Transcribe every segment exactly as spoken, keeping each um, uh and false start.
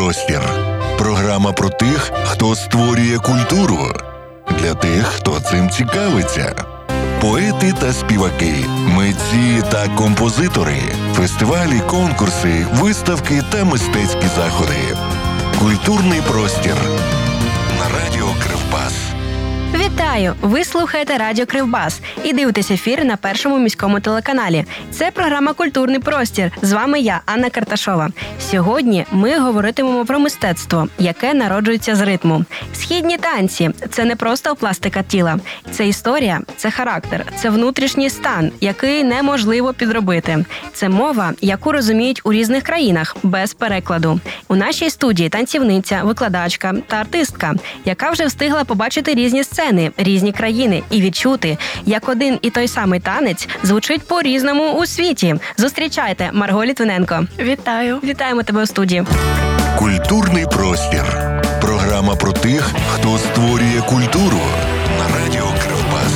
простір. Програма про тих, хто створює культуру. Для тих, хто цим цікавиться. Поети та співаки, митці та композитори, фестивалі, конкурси, виставки та мистецькі заходи. Культурний простір на радіо Кривбас. Вітаю! Ви слухаєте Радіо Кривбас і дивитесь ефір на Першому міському телеканалі. Це програма «Культурний простір». З вами я, Анна Карташова. Сьогодні ми говоритимемо про мистецтво, яке народжується з ритму. Східні танці – це не просто пластика тіла. Це історія, це характер, це внутрішній стан, який неможливо підробити. Це мова, яку розуміють у різних країнах, без перекладу. У нашій студії танцівниця, викладачка та артистка, яка вже встигла побачити різні сцени, різні країни і відчути, як один і той самий танець звучить по-різному у світі. Зустрічайте, Марго Літвиненко. Вітаю. Вітаємо тебе у студії. Культурний простір. Програма про тих, хто створює культуру на радіо Кривбас.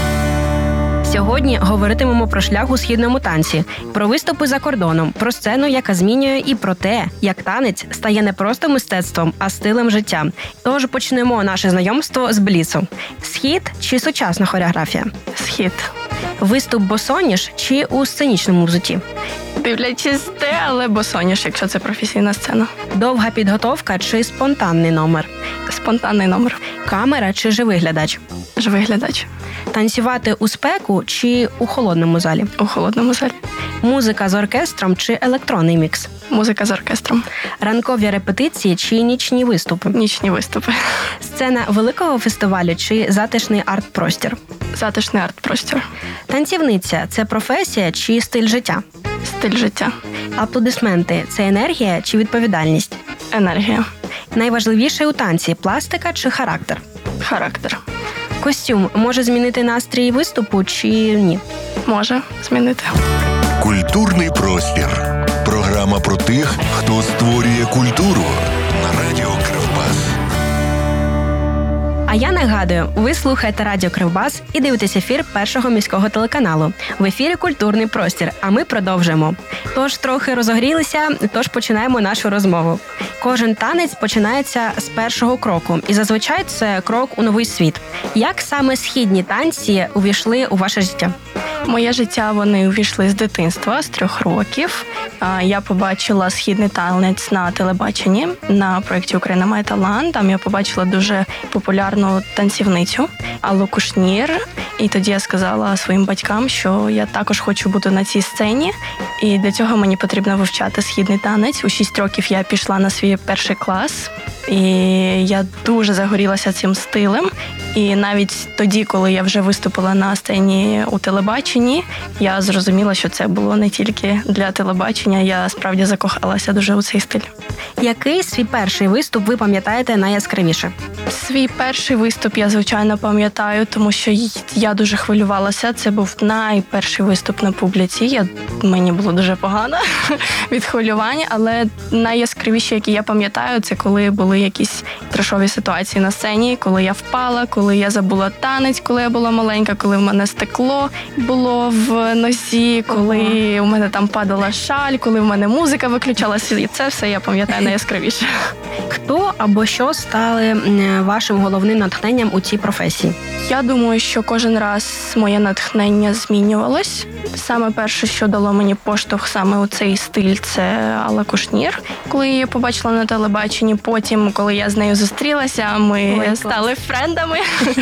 Сьогодні говоритимемо про шлях у східному танці, про виступи за кордоном, про сцену, яка змінює, і про те, як танець стає не просто мистецтвом, а стилем життя. Тож почнемо наше знайомство з бліцу. Схід чи сучасна хореографія? Схід. Виступ босоніж чи у сценічному взутті? Дивлячись те, але босоніж, якщо це професійна сцена. Довга підготовка чи спонтанний номер? Спонтанний номер. Камера чи живий глядач? Живий глядач. Танцювати у спеку чи у холодному залі? У холодному залі. Музика з оркестром чи електронний мікс? Музика з оркестром. Ранкові репетиції чи нічні виступи? Нічні виступи. Сцена великого фестивалю чи затишний арт-простір? Затишний арт-простір. Танцівниця – це професія чи стиль життя? Стиль життя. Аплодисменти – це енергія чи відповідальність? Енергія. Найважливіше у танці – пластика чи характер? Характер. Костюм може змінити настрій виступу чи ні? Може змінити. Культурний простір. Програма про тих, хто створює культуру на радіо Кривбас. А я нагадую, ви слухаєте Радіо Кривбас і дивитесь ефір Першого міського телеканалу. В ефірі «Культурний простір», а ми продовжуємо. Тож трохи розогрілися, тож починаємо нашу розмову. Кожен танець починається з першого кроку, і зазвичай це крок у новий світ. Як саме східні танці увійшли у ваше життя? Моє життя вони увійшли з дитинства, з трьох років. Я побачила східний танець на телебаченні на проєкті «Україна має талант». Там я побачила дуже популярну танцівницю Аллу Кушнір. І тоді я сказала своїм батькам, що я також хочу бути на цій сцені. І для цього мені потрібно вивчати східний танець. У шість років я пішла на свій перший клас. І я дуже загорілася цим стилем. І навіть тоді, коли я вже виступила на сцені у телебаченні, я зрозуміла, що це було не тільки для телебачення, я справді закохалася дуже у цей стиль. Який свій перший виступ ви пам'ятаєте найяскравіше? Свій перший виступ я, звичайно, пам'ятаю, тому що я дуже хвилювалася. Це був найперший виступ на публіці. Я, мені було дуже погано від хвилювання, але найяскравіше, які я пам'ятаю, це коли були якісь трешові ситуації на сцені, коли я впала, коли я забула танець, коли я була маленька, коли в мене стекло було в носі, коли у мене там падала шаль, коли в мене музика виключалася. І це все я пам'ятаю найяскравіше. Хто або що стали вашим головним натхненням у цій професії? Я думаю, що кожен раз моє натхнення змінювалось. Саме перше, що дало мені поштовх саме у цей стиль, це Алла Кушнір. Коли я її побачила на телебаченні, потім, коли я з нею зустрілася, ми Ой, стали френдами.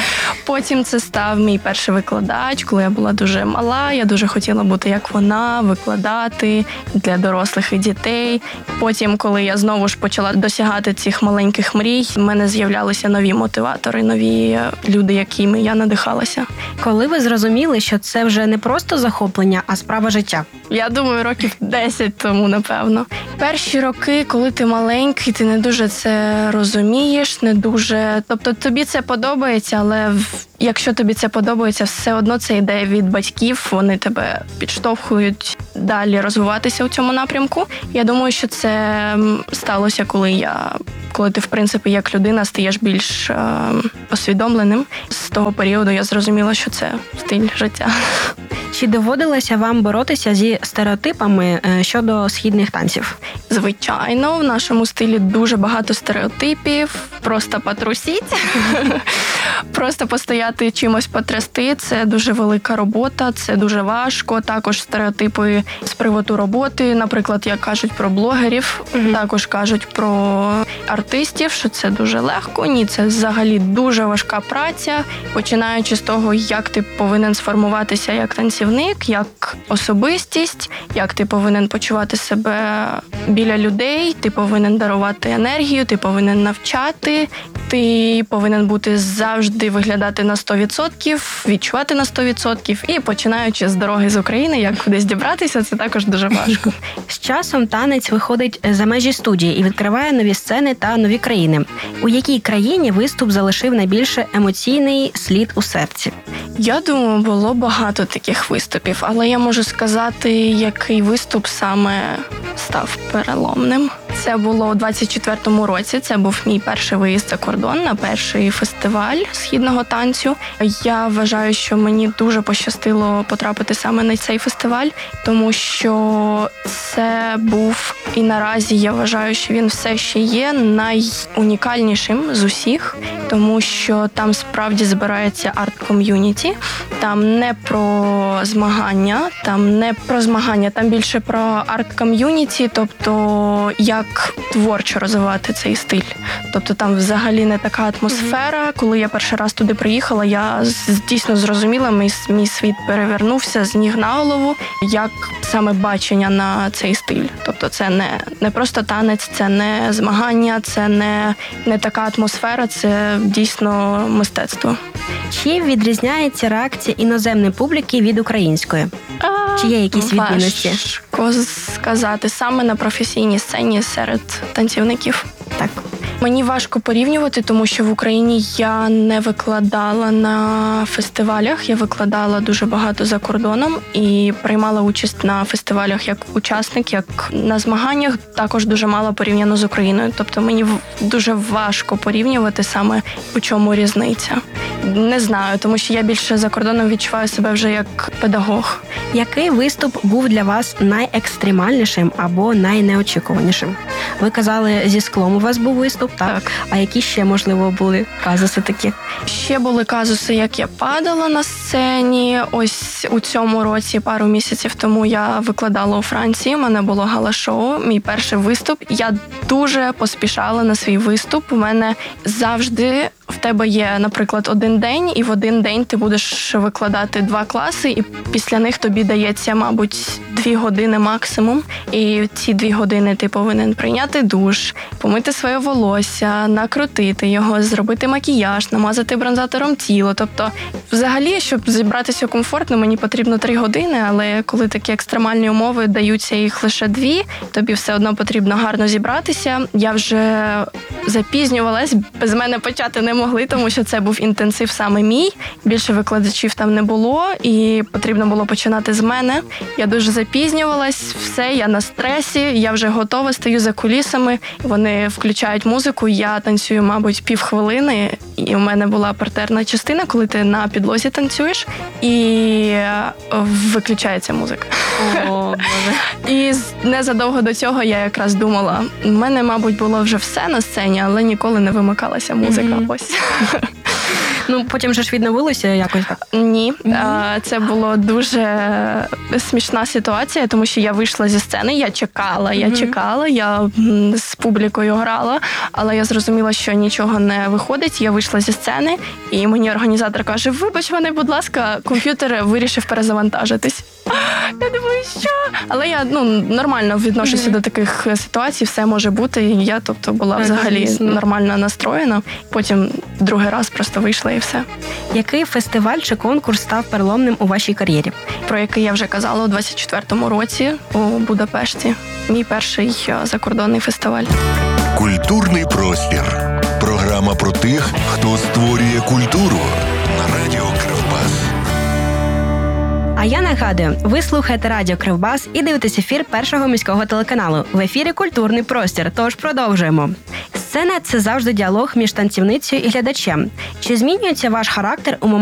Потім це став мій перший викладач, коли я була дуже мала. Я дуже хотіла бути як вона, викладати для дорослих і дітей. Потім, коли я знову ж почала досягати цих маленьких мрій, в мене з'являлися нові мотиватори, нові люди, якими я надихалася. Коли ви зрозуміли, що це вже не просто захоплення, а справа життя? Я думаю, років десять тому, напевно. Перші роки, коли ти маленький, ти не дуже це розумієш, не дуже... Тобто тобі це подобається, але якщо тобі це подобається, все одно це йде від батьків, вони тебе підштовхують далі розвиватися у цьому напрямку. Я думаю, що це сталося, коли я... Коли ти, в принципі, як людина стаєш більш е, усвідомленим. З того періоду я зрозуміла, що це стиль життя. Чи доводилося вам боротися зі стереотипами щодо східних танців? Звичайно, в нашому стилі дуже багато стереотипів. Просто потрусіть, просто постояти чимось потрясти. Це дуже велика робота, це дуже важко. Також стереотипи з приводу роботи, наприклад, як кажуть про блогерів, mm-hmm. також кажуть про артистів, що це дуже легко. Ні, це взагалі дуже важка праця, починаючи з того, як ти повинен сформуватися як танцівник, як особистість, як ти повинен почувати себе біля людей, ти повинен дарувати енергію, ти повинен навчати, ти повинен бути завжди виглядати на сто відсотків, відчувати на сто відсотків. І починаючи з дороги з України, як кудись дібратися, це також дуже важко. З часом танець виходить за межі студії і відкриває нові сцени та нові країни. У якій країні виступ залишив найбільше емоційний слід у серці? Я думаю, було багато таких виступів, але я можу сказати, який виступ саме став переломним. Це було у двадцять четвертому році, це був мій перший виїзд за кордон на перший фестиваль східного танцю. Я вважаю, що мені дуже пощастило потрапити саме на цей фестиваль, тому що це був, і наразі я вважаю, що він все ще є найунікальнішим з усіх, тому що там справді збирається арт-ком'юніті, там не про змагання, там не про змагання, там більше про арт-ком'юніті, тобто як творчо розвивати цей стиль. Тобто там взагалі не така атмосфера. Коли я перший раз туди приїхала, я дійсно зрозуміла, мій, мій світ перевернувся з ніг на голову, як саме бачення на цей стиль. Тобто це не, не просто танець, це не змагання, це не, не така атмосфера, це дійсно мистецтво. Чи відрізняється реакція іноземної публіки від української? Чи є якісь відмінності? Важко сказати. Саме на професійній сцені серед танцівників. Так. Мені важко порівнювати, тому що в Україні я не викладала на фестивалях, я викладала дуже багато за кордоном і приймала участь на фестивалях як учасник, як на змаганнях, також дуже мало порівняно з Україною. Тобто мені дуже важко порівнювати саме, у чому різниця. Не знаю, тому що я більше за кордоном відчуваю себе вже як педагог. Який виступ був для вас найекстремальнішим або найнеочікуванішим? Ви казали, зі склом у вас був виступ, так? так. А які ще, можливо, були казуси такі? Ще були казуси, як я падала на сцені. Ось у цьому році, пару місяців тому, я викладала у Франції. У мене було гала-шоу, мій перший виступ. Я дуже поспішала на свій виступ. У мене завжди в тебе є, наприклад, один день, і в один день ти будеш викладати два класи, і після них тобі дається, мабуть, дві години максимум. І ці дві години ти повинен прийняти душ, помити своє волосся, накрутити його, зробити макіяж, намазати бронзатором тіло. Тобто, взагалі, щоб зібратися комфортно, мені потрібно три години, але коли такі екстремальні умови даються їх лише дві, тобі все одно потрібно гарно зібратися. Я вже запізнювалась, без мене почати не могли, тому що це був інтенсив саме мій. Більше викладачів там не було, і потрібно було починати з мене. Я дуже запізнювалась, все, я на стресі, я вже готова, стою за кулісами, вони включають музику, я танцюю, мабуть, півхвилини, і у мене була партерна частина, коли ти на підлозі танцюєш, і виключається музика. О, Боже. І незадовго до цього я якраз думала, в мене, мабуть, було вже все на сцені, але ніколи не вимикалася музика. Mm-hmm. Ось. Ну, потім же ж відновилося якось так? Ні. Mm-hmm. Це було дуже смішна ситуація, тому що я вийшла зі сцени, я чекала, mm-hmm. я чекала, я з публікою грала, але я зрозуміла, що нічого не виходить. Я вийшла зі сцени, і мені організатор каже, вибач мене, будь ласка, комп'ютер вирішив перезавантажитись. Я думаю, що? Але я ну, нормально відношуся mm-hmm. до таких ситуацій, все може бути. І я, тобто, була взагалі mm-hmm. нормально настроєна. Потім другий раз просто вийшла і все. Який фестиваль чи конкурс став переломним у вашій кар'єрі? Про який я вже казала у двадцять четвертому році у Будапешті. Мій перший закордонний фестиваль. Культурний простір. Програма про тих, хто створює культуру на радіо Кривбас. А я нагадую, ви слухаєте радіо Кривбас і дивитесь ефір першого міського телеканалу. В ефірі «Культурний простір», тож продовжуємо. Сцена – це завжди діалог між танцівницею і глядачем. Чи змінюється ваш характер у момент